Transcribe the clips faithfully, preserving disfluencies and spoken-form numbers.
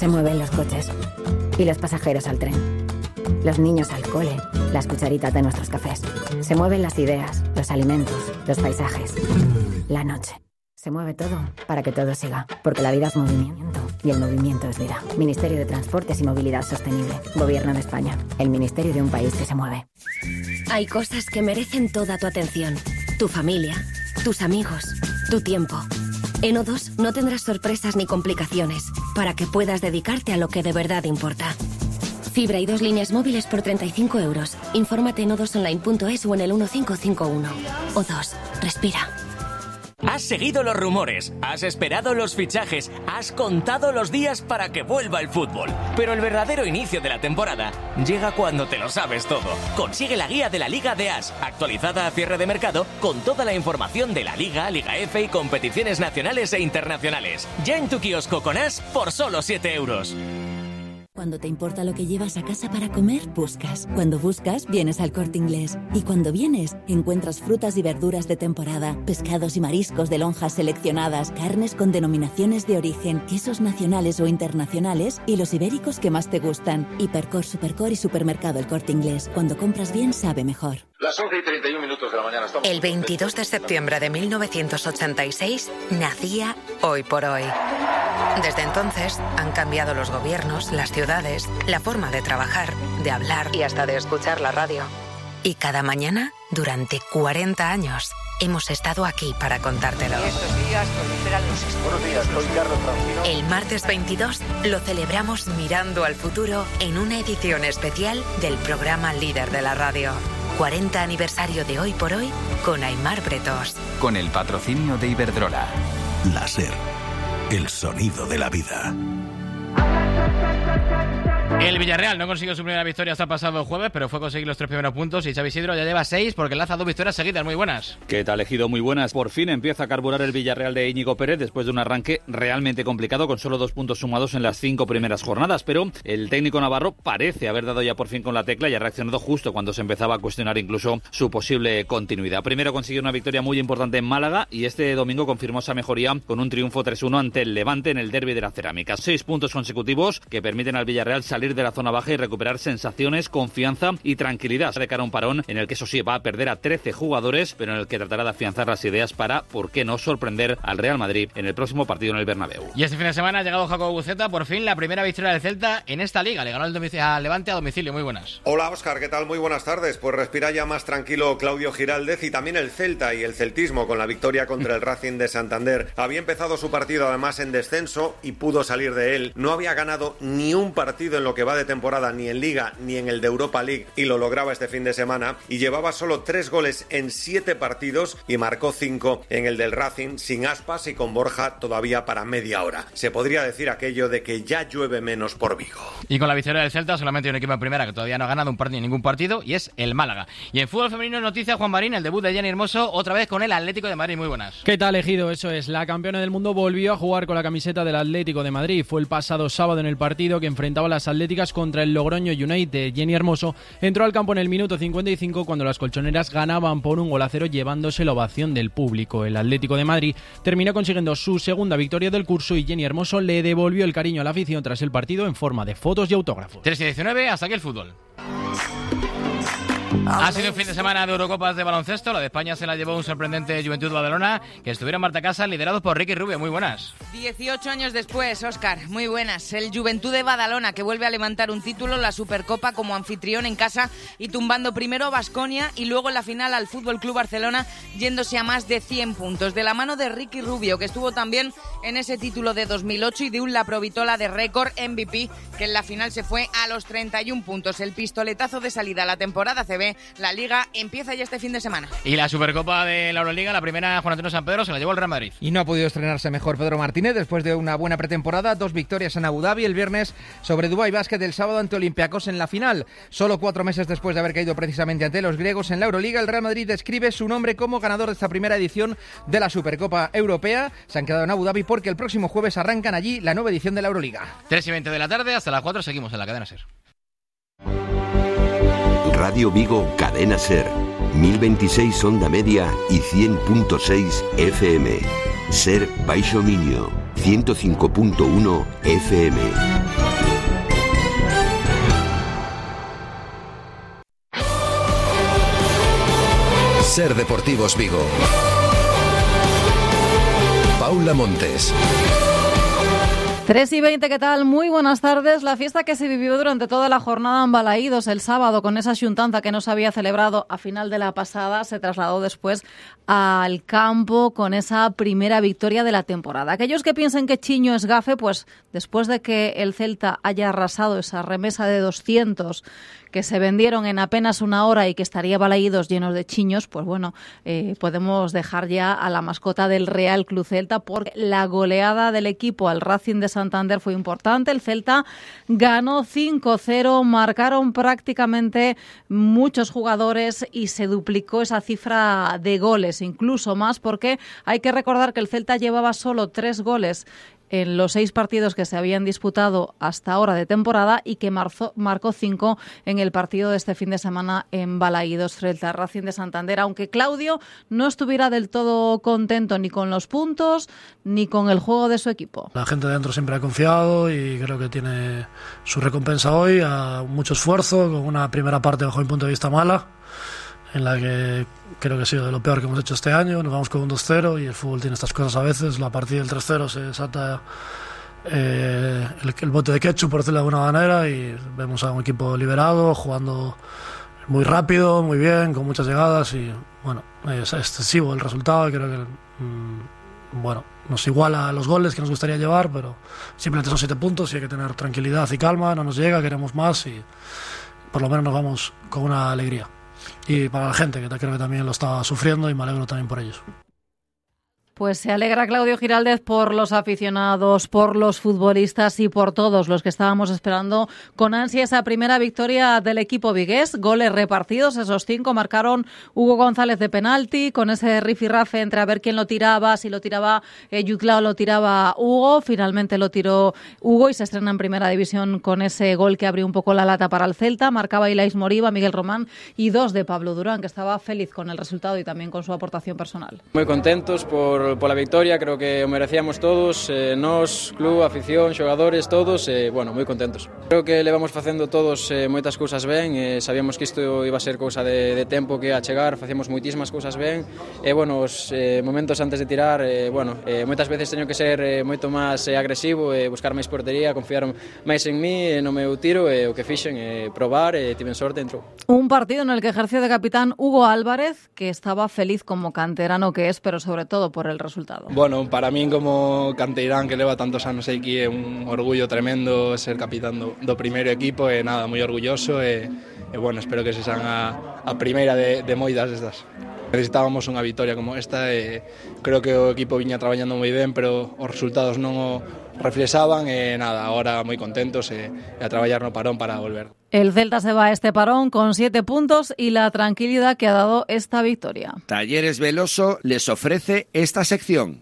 Se mueven los coches y los pasajeros al tren. Los niños al cole, las cucharitas de nuestros cafés. Se mueven las ideas, los alimentos, los paisajes. La noche. Se mueve todo para que todo siga, porque la vida es movimiento y el movimiento es vida. Ministerio de Transportes y Movilidad Sostenible. Gobierno de España. El ministerio de un país que se mueve. Hay cosas que merecen toda tu atención. Tu familia, tus amigos, tu tiempo. En O dos no tendrás sorpresas ni complicaciones para que puedas dedicarte a lo que de verdad importa. Fibra y dos líneas móviles por treinta y cinco euros. Infórmate en o dos online punto es o en el uno cinco cinco uno. O dos. Respira. Has seguido los rumores, has esperado los fichajes, has contado los días para que vuelva el fútbol. Pero el verdadero inicio de la temporada llega cuando te lo sabes todo. Consigue la guía de la Liga de As, actualizada a cierre de mercado, con toda la información de la Liga, Liga F y competiciones nacionales e internacionales. Ya en tu kiosco con As por solo siete euros. Cuando te importa lo que llevas a casa para comer, buscas. Cuando buscas, vienes al Corte Inglés. Y cuando vienes, encuentras frutas y verduras de temporada, pescados y mariscos de lonjas seleccionadas, carnes con denominaciones de origen, quesos nacionales o internacionales y los ibéricos que más te gustan. Hipercor, Supercor y Supermercado El Corte Inglés. Cuando compras bien, sabe mejor. Las once y treinta y un minutos de la mañana. Estamos El veintidós de septiembre de mil novecientos ochenta y seis nacía Hoy por Hoy. Desde entonces han cambiado los gobiernos, las ciudades, la forma de trabajar, de hablar y hasta de escuchar la radio. Y cada mañana, durante cuarenta años, hemos estado aquí para contártelo. Estos días proliferan los estudios. Buenos días, soy Carlos Francino. El martes veintidós lo celebramos mirando al futuro en una edición especial del programa líder de la radio. cuarenta aniversario de Hoy por Hoy con Aimar Bretos. Con el patrocinio de Iberdrola. La SER, el sonido de la vida. El Villarreal no consiguió su primera victoria hasta el pasado jueves, pero fue conseguir los tres primeros puntos y Xavi Isidro ya lleva seis porque lanza dos victorias seguidas. Muy buenas. ¿Qué tal, Ejido? Muy buenas. Por fin empieza a carburar el Villarreal de Íñigo Pérez después de un arranque realmente complicado con solo dos puntos sumados en las cinco primeras jornadas, pero el técnico navarro parece haber dado ya por fin con la tecla y ha reaccionado justo cuando se empezaba a cuestionar incluso su posible continuidad. Primero consiguió una victoria muy importante en Málaga y este domingo confirmó esa mejoría con un triunfo tres uno ante el Levante en el derbi de la Cerámica. Seis puntos consecutivos que permiten al Villarreal salir de la zona baja y recuperar sensaciones, confianza y tranquilidad de cara a un parón en el que eso sí va a perder a trece jugadores, pero en el que tratará de afianzar las ideas para, por qué no, sorprender al Real Madrid en el próximo partido en el Bernabéu. Y este fin de semana ha llegado Jacobo Buceta, por fin la primera victoria del Celta en esta liga. Le ganó el domic- al Levante a domicilio. Muy buenas. Hola Óscar, ¿qué tal? Muy buenas tardes. Pues respira ya más tranquilo Claudio Giraldez y también el Celta y el celtismo con la victoria contra el Racing de Santander. Había empezado su partido además en descenso y pudo salir de él. No había ganado ni un partido en lo que va de temporada, ni en Liga ni en el de Europa League, y lo lograba este fin de semana, y llevaba solo tres goles en siete partidos y marcó cinco en el del Racing, sin Aspas y con Borja todavía para media hora. Se podría decir aquello de que ya llueve menos por Vigo. Y con la victoria del Celta solamente hay un equipo en primera que todavía no ha ganado un partido, ningún partido, y es el Málaga. Y en fútbol femenino noticia Juan Marín, el debut de Jenny Hermoso otra vez con el Atlético de Madrid. Muy buenas. ¿Qué tal, Ejido? Eso es, la campeona del mundo volvió a jugar con la camiseta del Atlético de Madrid. Fue el pasado sábado en el partido que enfrentaba a las atléticas contra el Logroño United. Jenny Hermoso entró al campo en el minuto cincuenta y cinco cuando las colchoneras ganaban por un gol a cero, llevándose la ovación del público. El Atlético de Madrid terminó consiguiendo su segunda victoria del curso y Jenny Hermoso le devolvió el cariño a la afición tras el partido en forma de fotos y autógrafos. tres y diecinueve, hasta aquí el fútbol. Ha sido un fin de semana de Eurocopas de baloncesto. La de España se la llevó un sorprendente Juventud Badalona, que estuvieron en Marta Casa liderados por Ricky Rubio. Muy buenas. dieciocho años después, Óscar, muy buenas. El Juventud de Badalona, que vuelve a levantar un título, la Supercopa, como anfitrión en casa y tumbando primero a Baskonia y luego en la final al Fútbol Club Barcelona, yéndose a más de cien puntos. De la mano de Ricky Rubio, que estuvo también en ese título de dos mil ocho, y de un La Provitola de récord M V P, que en la final se fue a los treinta y un puntos. El pistoletazo de salida a la temporada C B. La Liga empieza ya este fin de semana. Y la Supercopa de la Euroliga, la primera, Juan Antonio San Pedro, se la llevó el Real Madrid. Y no ha podido estrenarse mejor Pedro Martínez después de una buena pretemporada. Dos victorias en Abu Dhabi el viernes sobre Dubái Basket, el sábado ante Olympiacos en la final. Solo cuatro meses después de haber caído precisamente ante los griegos en la Euroliga, el Real Madrid describe su nombre como ganador de esta primera edición de la Supercopa Europea. Se han quedado en Abu Dhabi porque el próximo jueves arrancan allí la nueva edición de la Euroliga. tres y veinte de la tarde, hasta las cuatro seguimos en la cadena SER. Radio Vigo, Cadena SER, mil veintiséis onda media y cien punto seis F M. SER Baixo Minio, ciento cinco punto uno F M. Ser Deportivos Vigo. Paula Montes. tres y veinte, ¿qué tal? Muy buenas tardes. La fiesta que se vivió durante toda la jornada en Balaídos el sábado con esa xuntanza que no se había celebrado a final de la pasada se trasladó después al campo con esa primera victoria de la temporada. Aquellos que piensen que Chiño es gafe, pues después de que el Celta haya arrasado esa remesa de doscientos que se vendieron en apenas una hora y que estaría Balaídos llenos de chiños, pues bueno, eh, podemos dejar ya a la mascota del Real Club Celta, porque la goleada del equipo al Racing de Santander fue importante. El Celta ganó cinco cero, marcaron prácticamente muchos jugadores y se duplicó esa cifra de goles, incluso más, porque hay que recordar que el Celta llevaba solo tres goles en los seis partidos que se habían disputado hasta ahora de temporada y que marzo, marcó cinco en el partido de este fin de semana en Balaídos frente al Racing de Santander, aunque Claudio no estuviera del todo contento ni con los puntos ni con el juego de su equipo. La gente de dentro siempre ha confiado y creo que tiene su recompensa hoy, a mucho esfuerzo, con una primera parte bajo mi punto de vista mala, en la que creo que ha sido de lo peor que hemos hecho este año. Nos vamos con un dos cero y el fútbol tiene estas cosas a veces. La partida del tres cero se salta eh, el, el bote de ketchup, por decirlo de alguna manera, y vemos a un equipo liberado, jugando muy rápido, muy bien, con muchas llegadas, y bueno, es excesivo el resultado y creo que mmm, bueno, nos iguala a los goles que nos gustaría llevar, pero simplemente son siete puntos y hay que tener tranquilidad y calma. No nos llega, queremos más y por lo menos nos vamos con una alegría. Y para la gente, que creo que también lo está sufriendo, y me alegro también por ellos. Pues se alegra Claudio Giraldez por los aficionados, por los futbolistas y por todos los que estábamos esperando con ansia esa primera victoria del equipo vigués. Goles repartidos, esos cinco marcaron Hugo González de penalti, con ese rifirrafe entre a ver quién lo tiraba, si lo tiraba eh, Yuclao o lo tiraba Hugo. Finalmente lo tiró Hugo y se estrena en primera división con ese gol que abrió un poco la lata para el Celta. Marcaba Ilais Moriba, Miguel Román y dos de Pablo Durán, que estaba feliz con el resultado y también con su aportación personal. Muy contentos por por la victoria, creo que o merecíamos todos, eh, nos, club, afición, xogadores, todos, eh, bueno, moi contentos. Creo que levamos facendo todos eh, moitas cousas ben, eh, sabíamos que isto iba a ser cousa de, de tempo que a chegar, facíamos moitísimas cousas ben, e eh, bueno, os eh, momentos antes de tirar, eh, bueno, eh, moitas veces teño que ser eh, moito máis eh, agresivo, eh, buscar máis portería, confiar máis en mí, eh, no meu tiro, e eh, o que fixen, eh, probar, e eh, tiven sorte, entrou. Un partido en el que ejerció de capitán Hugo Álvarez, que estaba feliz como canterano que es, pero sobre todo por el resultado. Bueno, para min como canteirán que leva tantos anos aquí é un orgullo tremendo ser capitán do, do primeiro equipo e nada, moi orgulloso e, e bueno, espero que se sean a, a primeira de, de moitas destas. Necesitábamos unha victoria como esta e creo que o equipo viña traballando moi ben, pero os resultados non o reflexaban e nada, agora moi contentos e, e a traballar no parón para volver. El Celta se va a este parón con siete puntos y la tranquilidad que ha dado esta victoria. Talleres Veloso les ofrece esta sección.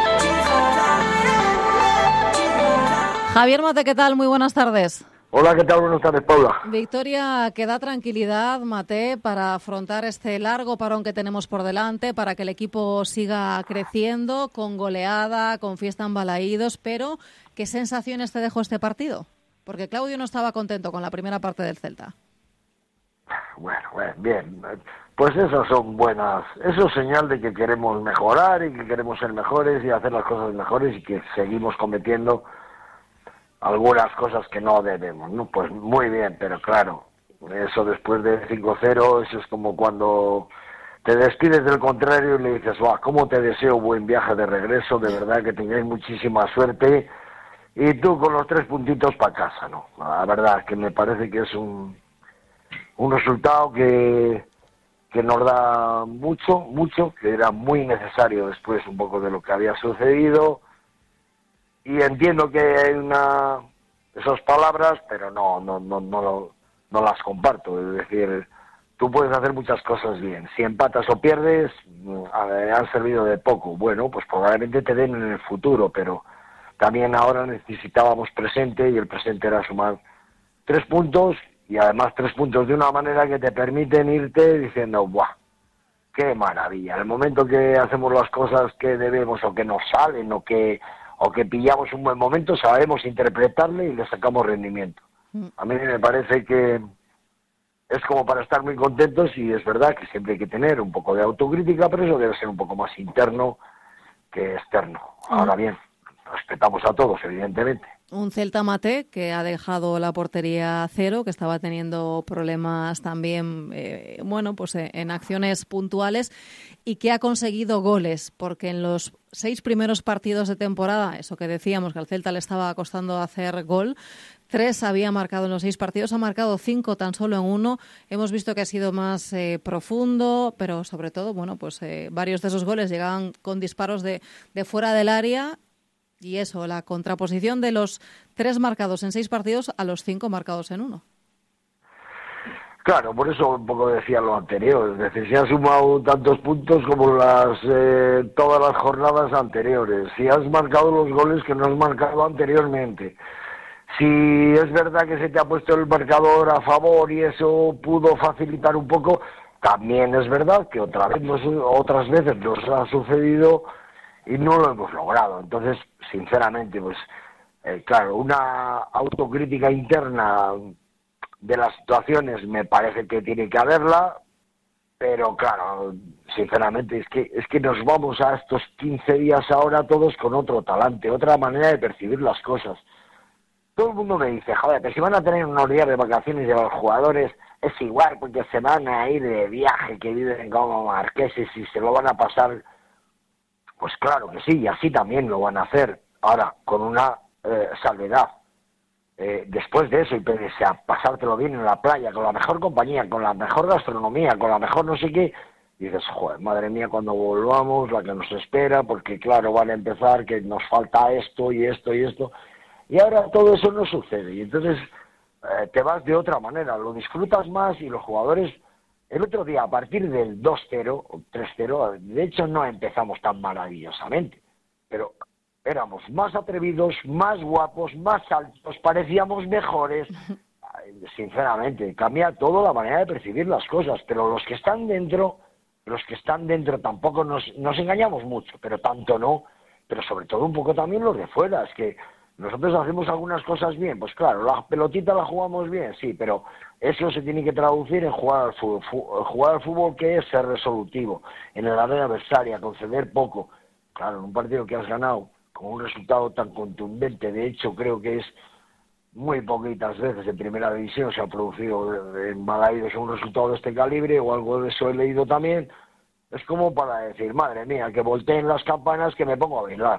Javier Mate, ¿qué tal? Muy buenas tardes. Hola, ¿qué tal? Buenas tardes, Paula. Victoria que da tranquilidad, Mate, para afrontar este largo parón que tenemos por delante, para que el equipo siga creciendo, con goleada, con fiesta en Balaídos, pero ¿qué sensaciones te dejó este partido? Porque Claudio no estaba contento con la primera parte del Celta. Bueno, bueno, bien. Pues esas son buenas. Eso es señal de que queremos mejorar y que queremos ser mejores y hacer las cosas mejores y que seguimos cometiendo algunas cosas que no debemos, ¿no? Pues muy bien, pero claro, eso después de cinco cero, eso es como cuando te despides del contrario y le dices, ¡guau! ¿Cómo te deseo buen viaje de regreso? De verdad que tengáis muchísima suerte. Y tú con los tres puntitos para casa, ¿no? La verdad que me parece que es un, un resultado que, que nos da mucho, mucho, que era muy necesario después un poco de lo que había sucedido. Y entiendo que hay una esas palabras, pero no, no, no, no, no las comparto. Es decir, tú puedes hacer muchas cosas bien. Si empatas o pierdes, han servido de poco. Bueno, pues probablemente te den en el futuro, pero también ahora necesitábamos presente y el presente era sumar tres puntos y además tres puntos de una manera que te permiten irte diciendo, ¡buah! ¡Qué maravilla! En el momento que hacemos las cosas que debemos o que nos salen o que, o que pillamos un buen momento, sabemos interpretarle y le sacamos rendimiento. A mí me parece que es como para estar muy contentos, y es verdad que siempre hay que tener un poco de autocrítica, pero eso debe ser un poco más interno que externo. Ahora bien, respetamos a todos, evidentemente. Un Celta Mate que ha dejado la portería cero, que estaba teniendo problemas también, eh, bueno, pues eh, en acciones puntuales, y que ha conseguido goles, porque en los seis primeros partidos de temporada, eso que decíamos, que al Celta le estaba costando hacer gol, tres había marcado en los seis partidos, ha marcado cinco tan solo en uno. Hemos visto que ha sido más eh, profundo, pero sobre todo, bueno, pues eh, varios de esos goles llegaban con disparos de, de fuera del área. Y eso, la contraposición de los tres marcados en seis partidos a los cinco marcados en uno. Claro, por eso un poco decía lo anterior. Es decir, se han sumado tantos puntos como las eh, todas las jornadas anteriores. Si has marcado los goles que no has marcado anteriormente. Si es verdad que se te ha puesto el marcador a favor y eso pudo facilitar un poco, también es verdad que otra vez nos, otras veces nos ha sucedido y no lo hemos logrado. Entonces, sinceramente, pues eh, claro, una autocrítica interna de las situaciones me parece que tiene que haberla, pero claro, sinceramente es que es que nos vamos a estos quince días ahora todos con otro talante, otra manera de percibir las cosas. Todo el mundo me dice, joder, pero si van a tener unos días de vacaciones de los jugadores, es igual, porque se van a ir de viaje, que viven como marqueses y se lo van a pasar. Pues claro que sí, y así también lo van a hacer. Ahora, con una eh, salvedad. Eh, después de eso, y pese a pasártelo bien en la playa, con la mejor compañía, con la mejor gastronomía, con la mejor no sé qué, dices, joder, madre mía, cuando volvamos, la que nos espera, porque claro, van a empezar, que nos falta esto y esto y esto. Y ahora todo eso no sucede, y entonces eh, te vas de otra manera, lo disfrutas más, y los jugadores... El otro día, a partir del dos cero, o tres cero, de hecho no empezamos tan maravillosamente, pero éramos más atrevidos, más guapos, más altos, parecíamos mejores. Sinceramente, cambia todo la manera de percibir las cosas, pero los que están dentro, los que están dentro tampoco nos, nos engañamos mucho, pero tanto no, pero sobre todo un poco también los de fuera. Es que nosotros hacemos algunas cosas bien, pues claro, la pelotita la jugamos bien, sí, pero eso se tiene que traducir en jugar al fútbol. Jugar al fútbol, que es ser resolutivo, en el área adversaria, conceder poco. Claro, en un partido que has ganado con un resultado tan contundente, de hecho creo que es muy poquitas veces en primera división se ha producido en Balaídos un resultado de este calibre, o algo de eso he leído también. Es como para decir, madre mía, que volteen las campanas, que me pongo a bailar.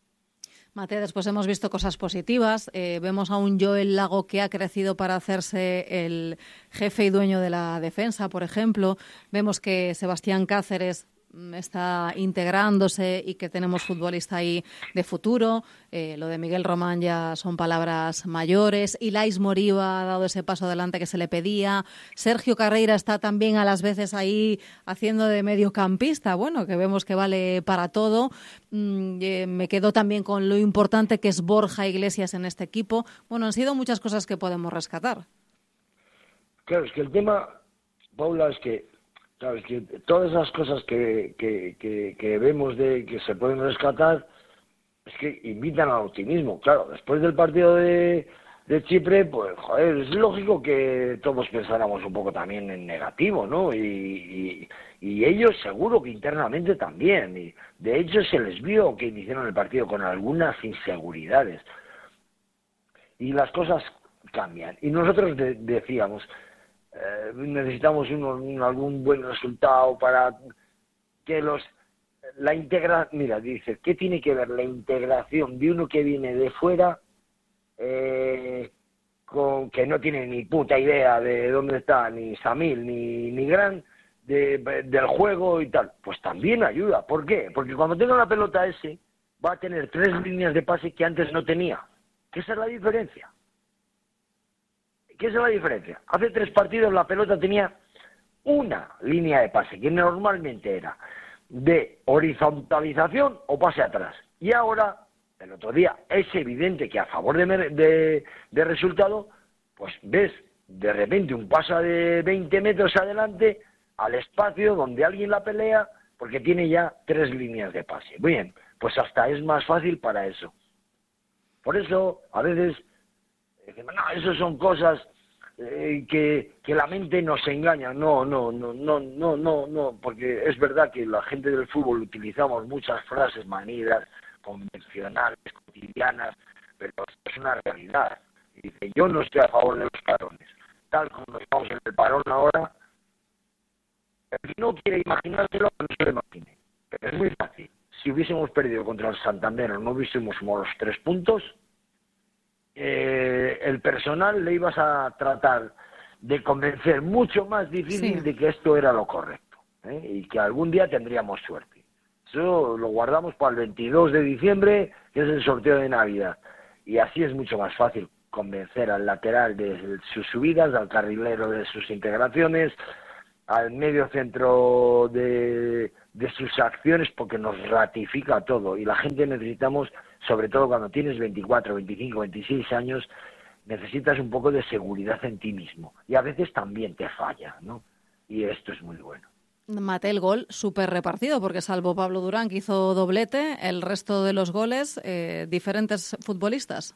Mate, después hemos visto cosas positivas. Eh, vemos a un Joel Lago que ha crecido para hacerse el jefe y dueño de la defensa, por ejemplo. Vemos que Sebastián Cáceres está integrándose y que tenemos futbolista ahí de futuro. Eh, lo de Miguel Román ya son palabras mayores. Ilais Moriba ha dado ese paso adelante que se le pedía. Sergio Carreira está también a las veces ahí haciendo de mediocampista, bueno, que vemos que vale para todo. Mm, eh, me quedo también con lo importante que es Borja Iglesias en este equipo. Bueno, han sido muchas cosas que podemos rescatar. Claro, es que el tema, Paula, es que Sabes que todas esas cosas que, que, que, que vemos de que se pueden rescatar es que invitan al optimismo. Claro, después del partido de, de Chipre, pues joder, es lógico que todos pensáramos un poco también en negativo, ¿no? Y, y, y ellos seguro que internamente también. Y de hecho se les vio que iniciaron el partido con algunas inseguridades. Y las cosas cambian. Y nosotros de, decíamos... Eh, necesitamos uno, un, algún buen resultado para que los la integra mira dice ¿qué tiene que ver la integración de uno que viene de fuera eh, con que no tiene ni puta idea de dónde está ni Samil ni, ni Gran de, del juego y tal? Pues también ayuda. ¿Por qué? Porque cuando tenga la pelota ese va a tener tres líneas de pase que antes no tenía. ¿Qué es la diferencia? ¿Qué es la diferencia? Hace tres partidos la pelota tenía una línea de pase, que normalmente era de horizontalización o pase atrás. Y ahora, el otro día, es evidente que a favor de, de, de resultado, pues ves de repente un pase de veinte metros adelante al espacio donde alguien la pelea, porque tiene ya tres líneas de pase. Bien, pues hasta es más fácil para eso. Por eso, a veces... No, eso son cosas eh, que, que la mente nos engaña. No, no, no, no, no, no, no, porque es verdad que la gente del fútbol utilizamos muchas frases manidas, convencionales, cotidianas, pero es una realidad. Y dice, yo no estoy a favor de los parones. Tal como estamos en el parón ahora, el que no quiere imaginárselo, no se lo imagine. Pero es muy fácil. Si hubiésemos perdido contra el Santander o no hubiésemos sumado los tres puntos, eh, el personal le ibas a tratar de convencer mucho más difícil sí. de que esto era lo correcto, ¿eh? Y que algún día tendríamos suerte. Eso lo guardamos para el veintidós de diciembre, que es el sorteo de Navidad. Y así es mucho más fácil convencer al lateral de sus subidas, al carrilero de sus integraciones, al medio centro de, de sus acciones, porque nos ratifica todo. Y la gente necesitamos, sobre todo cuando tienes veinticuatro, veinticinco, veintiséis años, necesitas un poco de seguridad en ti mismo. Y a veces también te falla, ¿no? Y esto es muy bueno. Mate, el gol súper repartido, porque salvo Pablo Durán, que hizo doblete, el resto de los goles, eh, diferentes futbolistas.